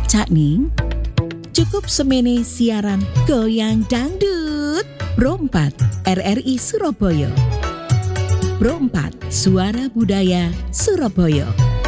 Cakning, cukup semene siaran Goyang Dangdut. Pro 4 RRI Surabaya. Pro 4 Suara Budaya Surabaya.